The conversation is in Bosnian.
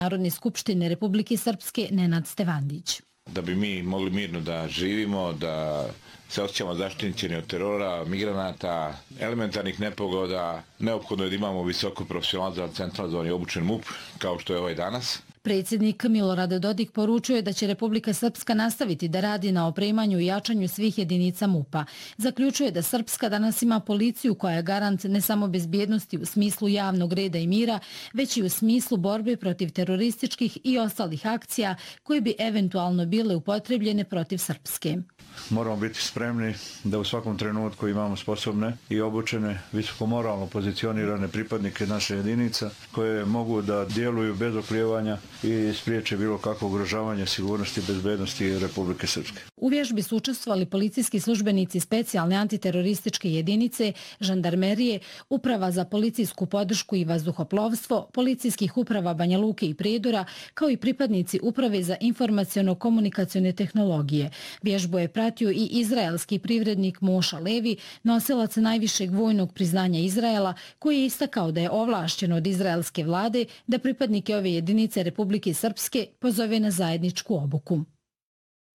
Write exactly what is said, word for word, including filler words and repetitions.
Narodne skupštine Republike Srpske Nenad Stevandić. Da bi mi mogli mirno da živimo, da se osjećamo zaštićeni od terora, migranata, elementarnih nepogoda, neophodno je da imamo visoko profesionalizovan, centralizovan i obučen M U P, kao što je ovaj danas. Predsjednik Milorad Dodik poručuje da će Republika Srpska nastaviti da radi na opremanju i jačanju svih jedinica M U P-a. Zaključuje da Srpska danas ima policiju koja je garant ne samo bezbjednosti u smislu javnog reda i mira, već i u smislu borbe protiv terorističkih i ostalih akcija koje bi eventualno bile upotrebljene protiv Srpske. Moramo biti spremni da u svakom trenutku imamo sposobne i obučene, visoko moralno pozicionirane pripadnike naše jedinica koje mogu da djeluju bez oklijevanja i spriječe bilo kakvo ugrožavanje sigurnosti i bezbednosti Republike Srpske. U vježbi su učestvovali policijski službenici specijalne antiterorističke jedinice, žandarmerije, Uprava za policijsku podršku i vazduhoplovstvo, policijskih uprava Banja Luke i Prijedora, kao i pripadnici Uprave za informaciono-komunikacione tehnologije. Vježbu je pratio i izraelski privrednik Moša Levi, nosilac najvišeg vojnog priznanja Izraela, koji je istakao da je ovlašćen od izraelske vlade da pripadnike ove jedinice Republike Srpske pozove na zajedničku obuku.